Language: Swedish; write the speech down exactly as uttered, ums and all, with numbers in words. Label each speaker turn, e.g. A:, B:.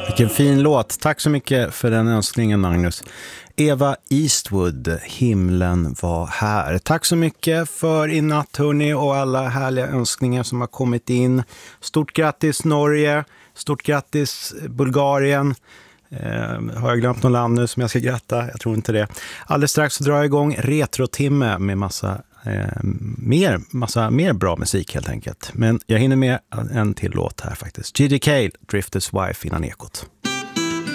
A: Vilken fin låt. Tack så mycket för den önskningen, Magnus. Eva Eastwood, Himlen var här. Tack så mycket för i natt, hörni, och alla härliga önskningar som har kommit in. Stort grattis Norge, stort grattis Bulgarien. Eh, har jag glömt någon land nu som jag ska gratta? Jag tror inte det. Alldeles strax så drar jag igång Retrotimme med massa, eh, mer, massa mer bra musik helt enkelt. Men jag hinner med en till låt här faktiskt. G D Cale, Drifter's Wife innan ekot.